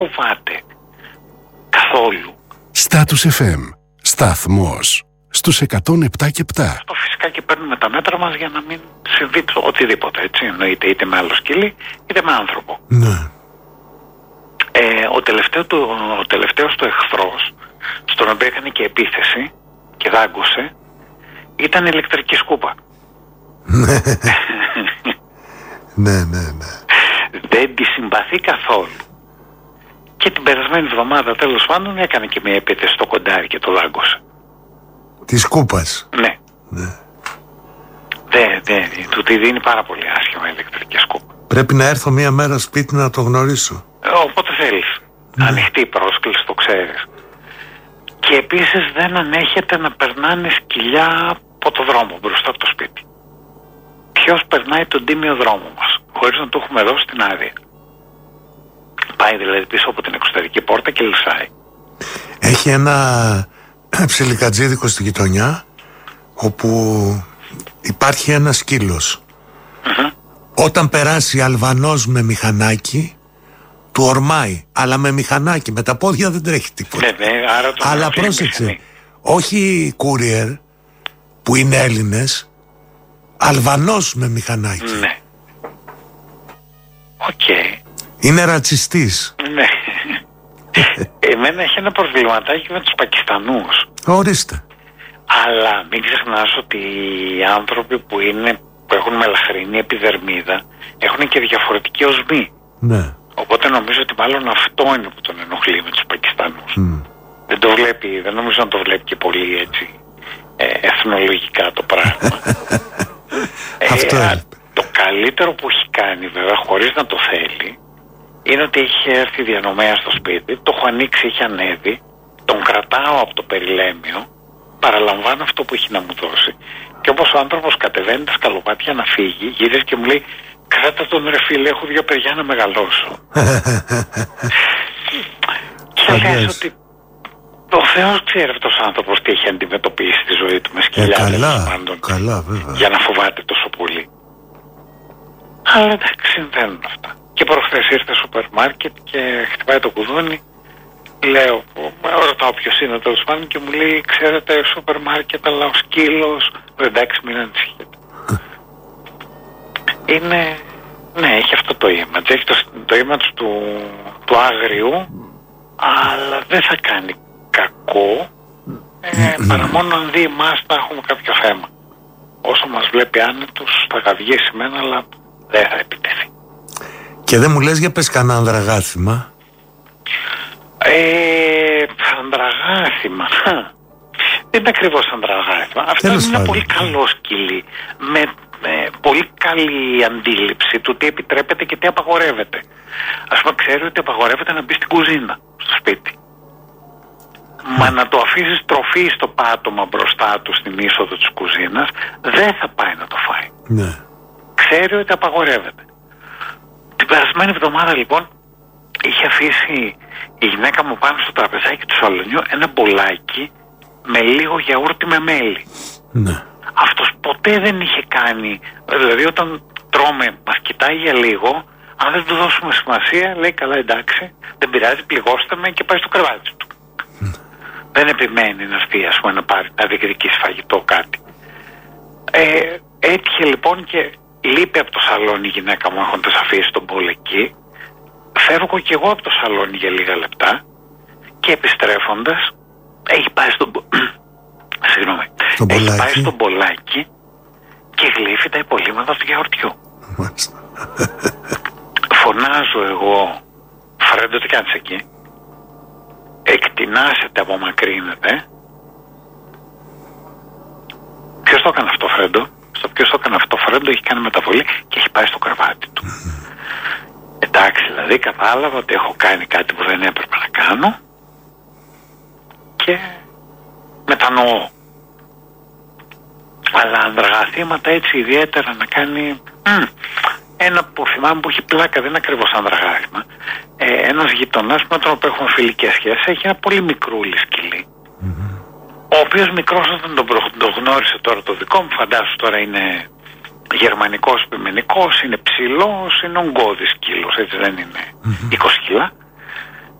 φοβάται καθόλου. Status FM. Σταθμός στους 107 και 7. Αυτό φυσικά και παίρνουμε τα μέτρα μας για να μην συμβεί οτιδήποτε, έτσι. Εννοείται είτε με άλλο σκυλί είτε με άνθρωπο. Ναι. Ο τελευταίος του εχθρός, στον οποίο έκανε και επίθεση και δάγκωσε, ήταν η ηλεκτρική σκούπα. Ναι. Δεν τη συμπαθεί καθόλου. Και την περασμένη εβδομάδα, τέλος πάντων, έκανε και μια επίθεση στο κοντάρι και το δάγκωσε. Της σκούπας. Ναι. Του τη δίνει πάρα πολύ άσχημα η ηλεκτρική σκούπα. Πρέπει να έρθω μία μέρα σπίτι να το γνωρίσω. Όποτε θέλεις. Ανοιχτή πρόσκληση, το ξέρεις. Και επίσης δεν ανέχεται να περνάνε σκυλιά από το δρόμο μπροστά από το σπίτι. Ποιος περνάει τον τίμιο δρόμο μας χωρίς να του έχουμε δώσει την άδεια? Πάει δηλαδή πίσω από την εξωτερική πόρτα και λυσάει. Έχει ένα ψιλικατζίδικο στη γειτονιά όπου υπάρχει ένα σκύλος. Όταν περάσει Αλβανός με μηχανάκι, του ορμάει, αλλά με μηχανάκι, με τα πόδια δεν τρέχει τίποτα. Άρα αλλά πρόσεξε, όχι courier που είναι Έλληνες, Αλβανός με μηχανάκι. Ναι. Οκ. Είναι ρατσιστής. Ναι. Εμένα έχει ένα προβληματάκι με τους Πακιστανούς. Ορίστε. Αλλά μην ξεχνάς ότι οι άνθρωποι που έχουν μελαχρινή επιδερμίδα έχουν και διαφορετική οσμή. Ναι. Οπότε νομίζω ότι μάλλον αυτό είναι που τον ενοχλεί με τους Πακιστανούς. Δεν το βλέπει, δεν νομίζω να το βλέπει και πολύ έτσι εθνολογικά το πράγμα. Το καλύτερο που έχει κάνει βέβαια, χωρίς να το θέλει, είναι ότι έχει έρθει διανομέα στο σπίτι, το έχω ανοίξει, έχει ανέβει, τον κρατάω από το περιλέμιο, παραλαμβάνω αυτό που έχει να μου δώσει, και όπως ο άνθρωπος κατεβαίνει τα σκαλοπάτια να φύγει, γυρίζει και μου λέει: κράτα τον ρε φίλε, έχω 2 παιδιά να μεγαλώσω. Και λες ότι ο Θεός ξέρει αυτός ο άνθρωπος τι έχει αντιμετωπίσει στη ζωή του με σκυλιάδες καλά, βέβαια. για να φοβάται τόσο πολύ. Αλλά εντάξει, συμβαίνουν αυτά. Και προχθές ήρθε στο σούπερ μάρκετ και χτυπάει το κουδούνι. Λέω, ρωτάω ποιος είναι τέλος πάντων και μου λέει: ξέρετε, σούπερ μάρκετ, αλλά ο σκύλος. Εντάξει, μην ανησυχείτε. Είναι. Ναι, έχει αυτό το image. Έχει το image του άγριου, αλλά δεν θα κάνει κακό. Παρά μόνο αν δει εμάς θα έχουμε κάποιο θέμα. Όσο μας βλέπει άνετος θα καυγήσει μένα, αλλά δεν θα επιτεθεί. Και δεν μου λες για πες κανένα ανδραγάθημα? Ανδραγάθημα. Δεν είναι ακριβώς ανδραγάθημα. Αυτό είναι ένα πολύ καλό σκυλί με πολύ καλή αντίληψη του τι επιτρέπεται και τι απαγορεύεται. Ας πούμε, ξέρει ότι απαγορεύεται να μπει στην κουζίνα στο σπίτι. Μα να το αφήσεις τροφή στο πάτωμα μπροστά του στην είσοδο της κουζίνας, δεν θα πάει να το φάει. Ναι. Ξέρει ότι απαγορεύεται. Την περασμένη εβδομάδα λοιπόν είχε αφήσει η γυναίκα μου πάνω στο τραπεζάκι του σαλονιού ένα μπολάκι με λίγο γιαούρτι με μέλι. Ναι. Αυτός ποτέ δεν είχε κάνει, δηλαδή όταν τρώμε μας κοιτάει για λίγο, αν δεν του δώσουμε σημασία λέει καλά, εντάξει, δεν πειράζει, πληγώστε με, και πάει στο κρεβάτι του. Δεν επιμένει να έρθει, ας πούμε, να πάρει να διεκδικήσει φαγητό κάτι. Έτυχε λοιπόν και λείπει από το σαλόνι η γυναίκα μου έχοντας αφήσει τον μπολ εκεί. Φεύγω κι εγώ από το σαλόνι για λίγα λεπτά και επιστρέφοντας έχει πάει έχει πάει στο μπολάκι και γλύφει τα υπολείμματα του γιαουρτιού. Φωνάζω εγώ: Φρέντο, τι κάνεις εκεί? Εκτινάσεται, απομακρύνεται. Ποιος το έκανε αυτό, Φρέντο? Ποιος το έκανε αυτό, Φρέντο? Έχει κάνει μεταβολή και έχει πάει στο κρεβάτι του. Εντάξει, δηλαδή κατάλαβα ότι έχω κάνει κάτι που δεν έπρεπε να κάνω και μετανοώ. Αλλά ανδραγαθήματα έτσι ιδιαίτερα να κάνει. Ένα που θυμάμαι που έχει πλάκα, δεν είναι ακριβώς ανδραγάθημα. Ένας γειτονάς με τον οποίο έχουμε φιλικές σχέσεις έχει ένα πολύ μικρούλι σκυλί. Ο οποίος μικρός όταν τον γνώρισε, τώρα το δικό μου, φαντάσου τώρα είναι γερμανικός επιμενικός, είναι ψηλός, είναι ογκώδης σκύλος, έτσι δεν είναι 20 κιλά.